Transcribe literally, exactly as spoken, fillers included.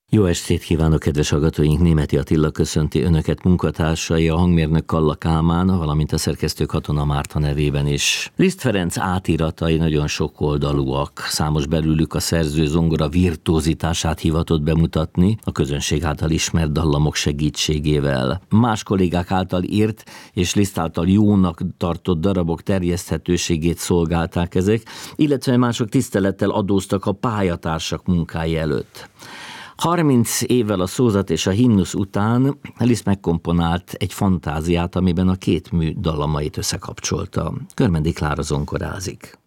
Jó estét kívánok, kedves hallgatóink! Németi Attila köszönti önöket, munkatársai, a hangmérnök Kalla Kálmán, valamint a szerkesztő Katona Márta nevében is. Liszt Ferenc átiratai nagyon sokoldalúak. Számos belőlük a szerző zongora virtuózitását hivatott bemutatni, a közönség által ismert dallamok segítségével. Más kollégák által írt és Liszt által jónak tartott darabok terjeszthetőségét szolgálták ezek, illetve mások tisztelettel adóztak a pályatársak munkái előtt. harminc évvel a szózat és a himnusz után Liszt megkomponált egy fantáziát, amiben a két mű dallamait összekapcsolta. Körmendi Klára zongorázik.